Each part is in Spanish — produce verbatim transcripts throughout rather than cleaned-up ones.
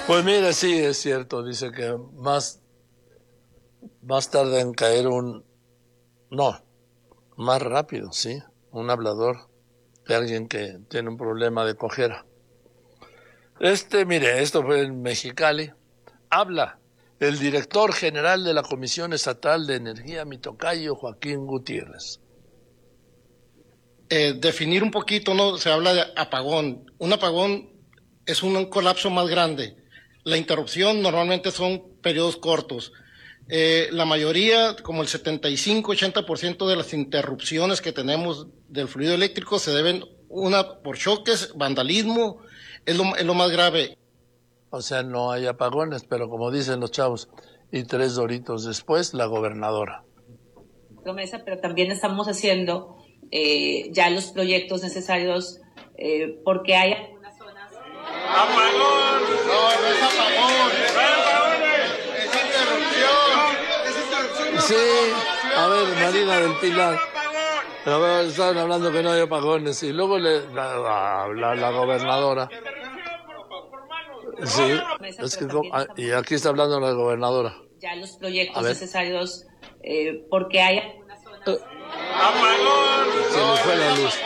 Pues mire, sí, es cierto, dice que más, más tarda en caer un... No, más rápido, sí, un hablador de alguien que tiene un problema de cojera. Este, mire, esto fue en Mexicali. Habla el director general de la Comisión Estatal de Energía, mi tocayo, Joaquín Gutiérrez. Eh, definir un poquito, ¿no? Se habla de apagón. Un apagón es un colapso más grande. La interrupción normalmente son periodos cortos. Eh, la mayoría, como el setenta y cinco, ochenta por ciento de las interrupciones que tenemos del fluido eléctrico se deben, una, por choques, vandalismo, es lo, es lo más grave. O sea, no hay apagones, pero como dicen los chavos, y tres doritos después, la gobernadora. Promesa, pero también estamos haciendo eh, ya los proyectos necesarios eh, porque hay algunas zonas... ¡Apagón! No, no es apagón. Es interrupción. Es interrupción. Sí, a ver, Marina del Pilar. A ver, estaban hablando que no hay apagones y luego le, la, la, la gobernadora. Sí, es que, y aquí está hablando la gobernadora. Ya los proyectos necesarios eh, porque hay algunas zonas... Uh, ¡Apagón! Se me fue la luz.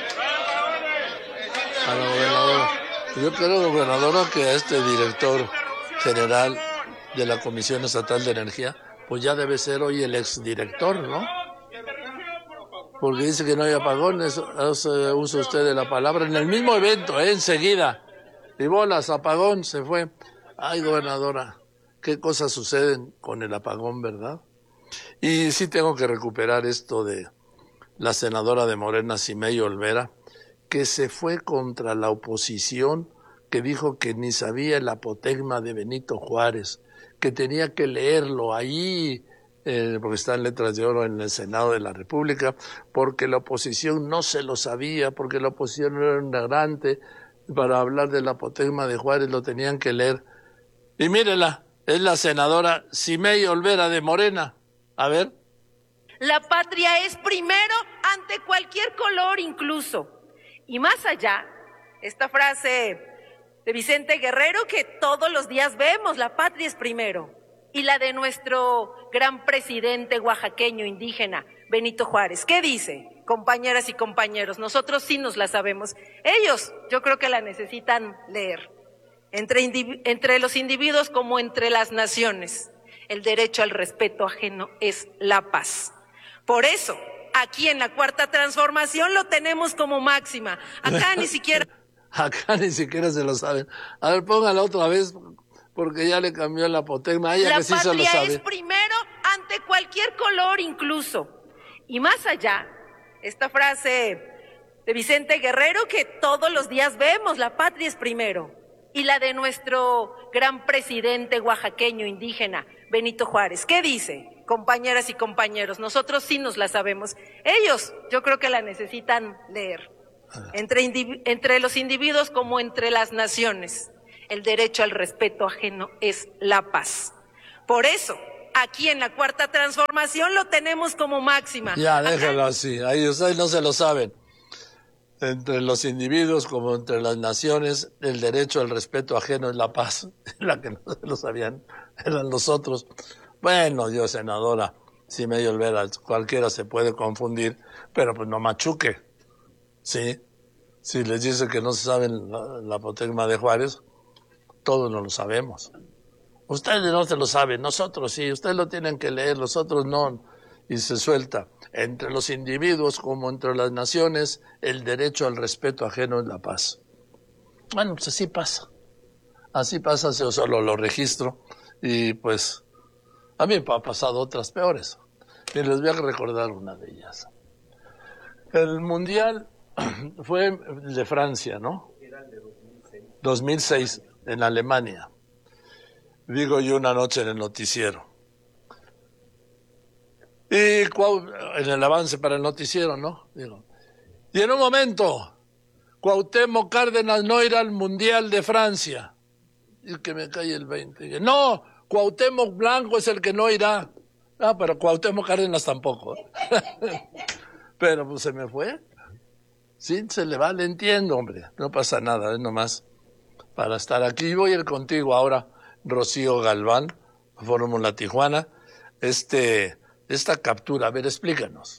A la gobernadora. Yo creo, gobernadora, que a este director general de la Comisión Estatal de Energía, pues ya debe ser hoy el exdirector, ¿no? Porque dice que no hay apagones, usa usted de la palabra en el mismo evento, ¿eh? Enseguida. Y bolas, apagón, se fue. Ay, gobernadora, qué cosas suceden con el apagón, ¿verdad? Y sí tengo que recuperar esto de la senadora de Morena, Simei Olvera, que se fue contra la oposición, que dijo que ni sabía el apotegma de Benito Juárez, que tenía que leerlo ahí, eh, porque está en letras de oro en el Senado de la República, porque la oposición no se lo sabía, porque la oposición era ignorante. Para hablar del apotegma de Juárez lo tenían que leer. Y mírela, es la senadora Simei Olvera de Morena. A ver. La patria es primero ante cualquier color incluso. Y más allá, esta frase de Vicente Guerrero que todos los días vemos, la patria es primero. Y la de nuestro gran presidente oaxaqueño indígena, Benito Juárez. ¿Qué dice? Compañeras y compañeros, nosotros sí nos la sabemos. Ellos, yo creo que la necesitan leer. Entre, indiv- entre los individuos como entre las naciones, el derecho al respeto ajeno es la paz. Por eso, aquí en la Cuarta Transformación lo tenemos como máxima. Acá ni siquiera... Acá ni siquiera se lo saben. A ver, póngala otra vez, porque ya le cambió el apotegma. A ella la que sí se lo patria sabe. es primero ante cualquier color incluso. Y más allá, esta frase de Vicente Guerrero que todos los días vemos, la patria es primero. Y la de nuestro gran presidente oaxaqueño indígena, Benito Juárez. ¿Qué dice? Compañeras y compañeros, nosotros sí nos la sabemos. Ellos, yo creo que la necesitan leer. Entre, indiv- entre los individuos como entre las naciones, el derecho al respeto ajeno es la paz. Por eso, aquí en la Cuarta Transformación lo tenemos como máxima. Ya, déjalo así. Ahí ustedes no se lo saben. Entre los individuos como entre las naciones, el derecho al respeto ajeno es la paz. La que no se lo sabían eran los otros. Bueno, Dios, senadora, si medio Olvera, cualquiera se puede confundir, pero pues no machuque. Sí, si les dice que no se saben la, la apotegma de Juárez, todos no lo sabemos. Ustedes no se lo saben, nosotros sí, ustedes lo tienen que leer, los otros no. Y se suelta. Entre los individuos como entre las naciones, el derecho al respeto ajeno es la paz. Bueno, pues así pasa. Así pasa, yo solo lo registro. Y pues, a mí me ha pasado otras peores. Y les voy a recordar una de ellas. El Mundial fue de Francia, ¿no? Era el de dos mil seis. dos mil seis, en Alemania. Digo yo una noche en el noticiero. Y en el avance para el noticiero, ¿no? Digo. Y en un momento, Cuauhtémoc Cárdenas no irá al Mundial de Francia. Y que me cae el veinte. Y, no, Cuauhtémoc Blanco es el que no irá. Ah, pero Cuauhtémoc Cárdenas tampoco. Pero pues se me fue. Sí, se le va, le entiendo, hombre. No pasa nada, es nomás para estar aquí. Voy a ir contigo ahora, Rocío Galván, Fórmula Tijuana. Este, esta captura, a ver, explícanos.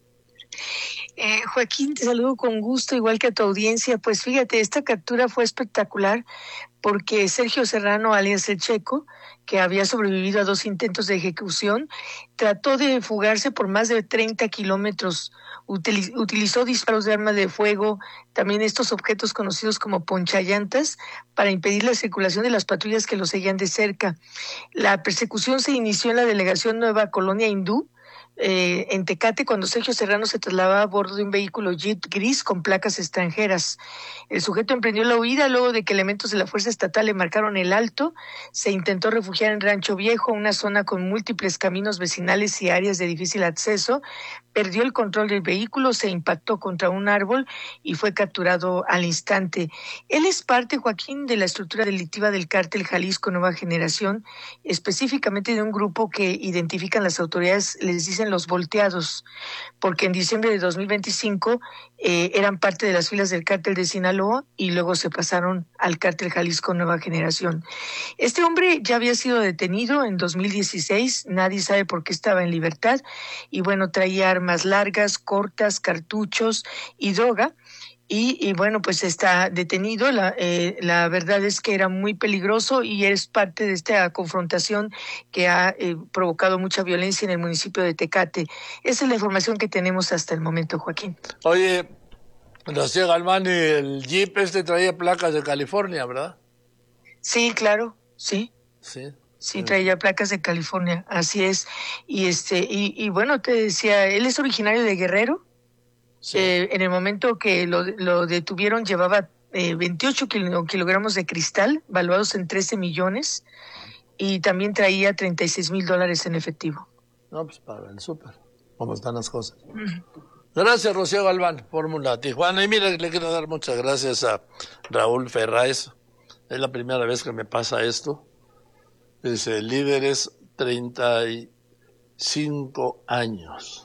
Eh, Joaquín, te saludo con gusto, igual que a tu audiencia. Pues fíjate, esta captura fue espectacular porque Sergio Serrano, alias El Checo, que había sobrevivido a dos intentos de ejecución, trató de fugarse por más de treinta kilómetros. Utiliz- utilizó disparos de arma de fuego, también estos objetos conocidos como ponchallantas, para impedir la circulación de las patrullas que lo seguían de cerca. La persecución se inició en la delegación Nueva Colonia Hindú, Eh, en Tecate, cuando Sergio Serrano se trasladaba a bordo de un vehículo Jeep gris con placas extranjeras. El sujeto emprendió la huida luego de que elementos de la Fuerza Estatal le marcaron el alto. Se intentó refugiar en Rancho Viejo, una zona con múltiples caminos vecinales y áreas de difícil acceso. Perdió el control del vehículo, se impactó contra un árbol y fue capturado al instante. Él es parte, Joaquín, de la estructura delictiva del cártel Jalisco Nueva Generación, específicamente de un grupo que identifican las autoridades, les dicen los volteados, porque en diciembre de dos mil veinticinco eh, eran parte de las filas del cártel de Sinaloa y luego se pasaron al cártel Jalisco Nueva Generación. Este hombre ya había sido detenido en dos mil dieciséis, nadie sabe por qué estaba en libertad, y bueno, traía armas largas, cortas, cartuchos y droga. Y, y bueno, pues está detenido. La, eh, la verdad es que era muy peligroso y es parte de esta confrontación que ha eh, provocado mucha violencia en el municipio de Tecate. Esa es la información que tenemos hasta el momento, Joaquín. Oye, Rocío Galván, y el Jeep este traía placas de California, ¿verdad? Sí, claro, sí. Sí. Sí, traía placas de California, así es. Y este y, y bueno, te decía, él es originario de Guerrero. Sí. Eh, en el momento que lo, lo detuvieron llevaba eh, veintiocho kilo, kilogramos de cristal, valuados en trece millones, y también traía treinta y seis mil dólares en efectivo. No, pues para el súper, cómo están las cosas. Uh-huh. Gracias, Rocío Galván, Fórmula Tijuana. Y mira, le quiero dar muchas gracias a Raúl Ferráez. Es la primera vez que me pasa esto. Dice, líderes treinta y cinco años.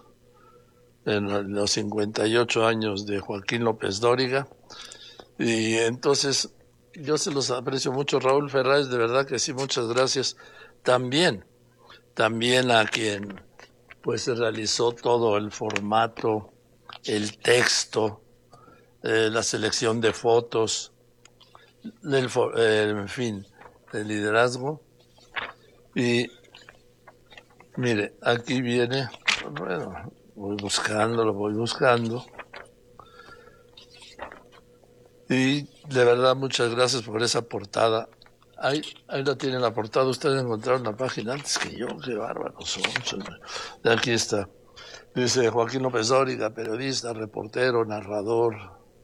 En los cincuenta y ocho años de Joaquín López Dóriga. Y entonces, yo se los aprecio mucho, Raúl Ferráez, de verdad que sí, muchas gracias. También, también a quien pues se realizó todo el formato, el texto, eh, la selección de fotos, el, eh, en fin, el liderazgo. Y mire, aquí viene, bueno, voy buscando, lo voy buscando. Y de verdad, muchas gracias por esa portada. Ahí, ahí la tiene la portada. Ustedes encontraron la página antes que yo. Qué bárbaros son. De aquí está. Dice Joaquín López Dóriga, periodista, reportero, narrador.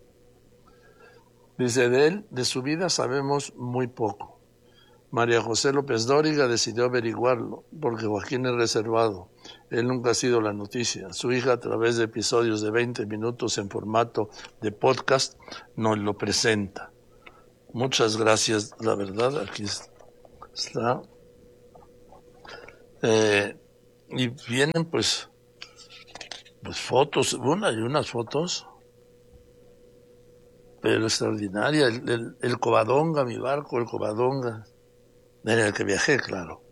Dice, de él, de su vida sabemos muy poco. María José López Dóriga decidió averiguarlo, porque Joaquín es reservado. Él nunca ha sido la noticia. Su hija, a través de episodios de veinte minutos en formato de podcast, nos lo presenta. Muchas gracias, la verdad, aquí está. Eh, y vienen, pues, pues, fotos, una y unas fotos, pero extraordinaria. El, el, el Covadonga, mi barco, el Covadonga, en el que viajé, claro.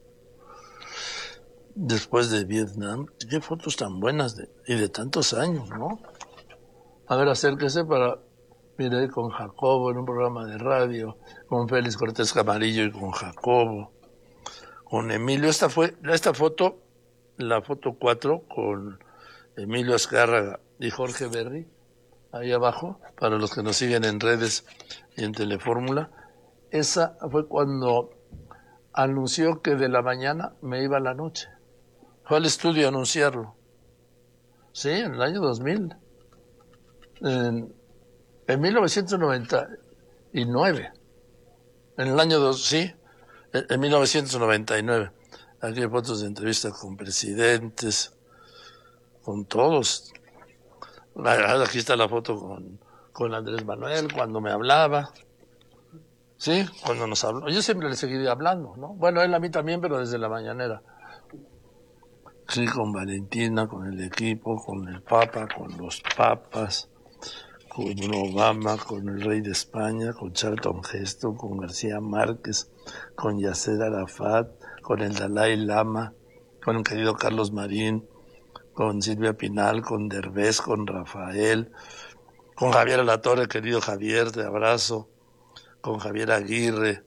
Después de Vietnam, qué fotos tan buenas de, y de tantos años, ¿no? A ver, acérquese para, mire, con Jacobo en un programa de radio, con Félix Cortés Camarillo y con Jacobo, con Emilio. Esta fue, esta foto, la foto cuatro, con Emilio Azcárraga y Jorge Berry, ahí abajo, para los que nos siguen en redes y en Telefórmula. Esa fue cuando anunció que de la mañana me iba a la noche. Fue al estudio a anunciarlo. Sí, en el año dos mil. En, en mil novecientos noventa y nueve. En el año dos, sí, en, en mil novecientos noventa y nueve. Aquí hay fotos de entrevistas con presidentes, con todos. Aquí está la foto con, con Andrés Manuel cuando me hablaba. Sí, cuando nos habló. Yo siempre le seguí hablando, ¿no? Bueno, él a mí también, pero desde la mañanera. Sí, con Valentina, con el equipo, con el Papa, con los papas, con Obama, con el rey de España, con Charlton Heston, con García Márquez, con Yasser Arafat, con el Dalai Lama, con el querido Carlos Marín, con Silvia Pinal, con Derbez, con Rafael, con Javier Alatorre, querido Javier, te abrazo, con Javier Aguirre,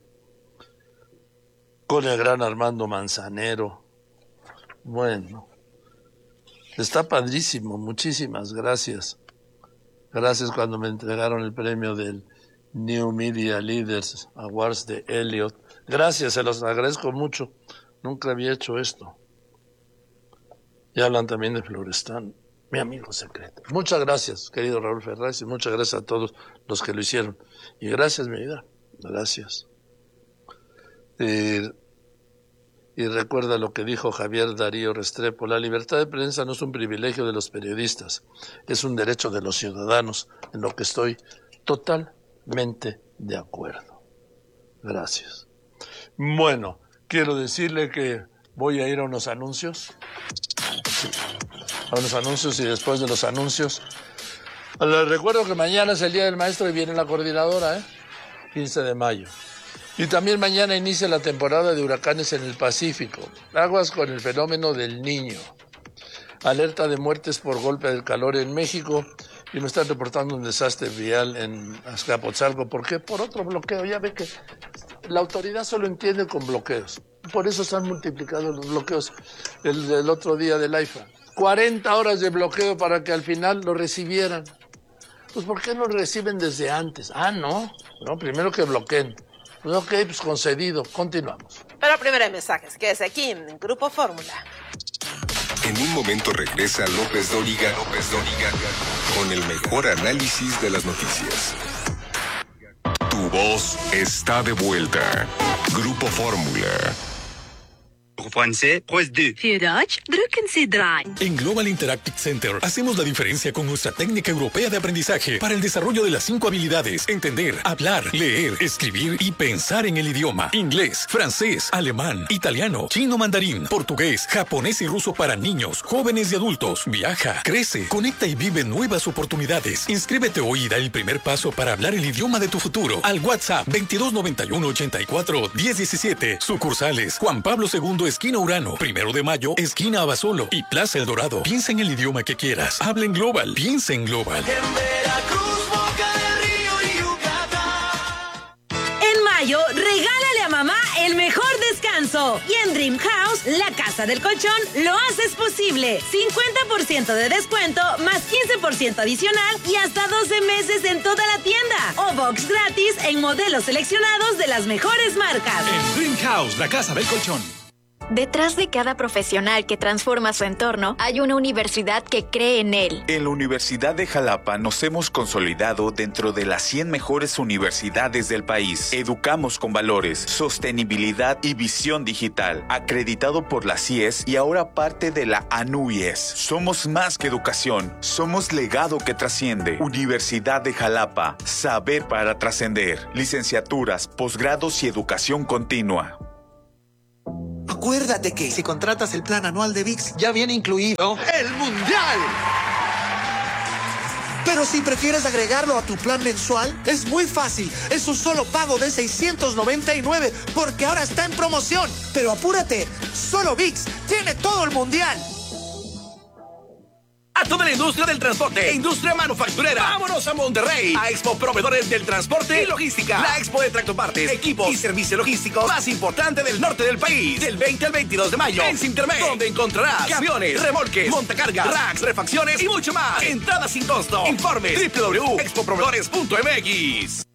con el gran Armando Manzanero. Bueno, está padrísimo, muchísimas gracias. Gracias cuando me entregaron el premio del New Media Leaders Awards de Elliot. Gracias, se los agradezco mucho. Nunca había hecho esto. Y hablan también de Florestan, mi amigo secreto. Muchas gracias, querido Raúl Ferraz, y muchas gracias a todos los que lo hicieron. Y gracias, mi vida. Gracias. Eh, y recuerda lo que dijo Javier Darío Restrepo: la libertad de prensa no es un privilegio de los periodistas, es un derecho de los ciudadanos, en lo que estoy totalmente de acuerdo. Gracias. Bueno, quiero decirle que voy a ir a unos anuncios. Sí, a unos anuncios y después de los anuncios. Les recuerdo que mañana es el Día del Maestro y viene la coordinadora, ¿eh? quince de mayo. Y también mañana inicia la temporada de huracanes en el Pacífico. Aguas con el fenómeno del Niño. Alerta de muertes por golpe del calor en México. Y me están reportando un desastre vial en Azcapotzalco. ¿Por qué? Por otro bloqueo. Ya ve que la autoridad solo entiende con bloqueos. Por eso se han multiplicado los bloqueos. El del otro día del AIFA. cuarenta horas de bloqueo para que al final lo recibieran. Pues ¿por qué no lo reciben desde antes? Ah, no. No, primero que bloqueen. Pues ok, pues concedido. Continuamos. Pero primero hay mensajes. Quédese aquí en Grupo Fórmula. En un momento regresa López Dóriga, López Dóriga, con el mejor análisis de las noticias. Tu voz está de vuelta. Grupo Fórmula. En Global Interactive Center hacemos la diferencia con nuestra técnica europea de aprendizaje para el desarrollo de las cinco habilidades: entender, hablar, leer, escribir y pensar en el idioma. Inglés, francés, alemán, italiano, chino mandarín, portugués, japonés y ruso para niños, jóvenes y adultos. Viaja, crece, conecta y vive nuevas oportunidades. Inscríbete hoy y da el primer paso para hablar el idioma de tu futuro al WhatsApp veintidós noventa y uno ochenta y cuatro diez diecisiete. Sucursales: Juan Pablo segundo, esquina Urano, Primero de Mayo, esquina Abasolo y Plaza El Dorado. Piensa en el idioma que quieras. Habla en Global. Piensa en Global. En Veracruz, Boca del Río y Yucatán. En mayo, regálale a mamá el mejor descanso. Y en Dream House, la casa del colchón, lo haces posible. cincuenta por ciento de descuento, más quince por ciento adicional y hasta doce meses en toda la tienda. O box gratis en modelos seleccionados de las mejores marcas. En Dream House, la casa del colchón. Detrás de cada profesional que transforma su entorno, hay una universidad que cree en él. En la Universidad de Jalapa nos hemos consolidado dentro de las cien mejores universidades del país. Educamos con valores, sostenibilidad y visión digital. Acreditado por la C I E S y ahora parte de la A N U Y E S. Somos más que educación, somos legado que trasciende. Universidad de Jalapa, saber para trascender. Licenciaturas, posgrados y educación continua. Acuérdate que si contratas el plan anual de V I X, ya viene incluido el Mundial. Pero si prefieres agregarlo a tu plan mensual, es muy fácil. Es un solo pago de seiscientos noventa y nueve porque ahora está en promoción. Pero apúrate, solo V I X tiene todo el Mundial. A toda la industria del transporte e industria manufacturera, vámonos a Monterrey, a Expo Proveedores del Transporte y Logística. La Expo de tractopartes, equipos y servicio logístico más importante del norte del país. Del veinte al veintidós de mayo en Sintermex, donde encontrarás camiones, remolques, montacargas, racks, refacciones y mucho más. Entrada sin costo. Informes doble u doble u doble u punto expo proveedores punto m x.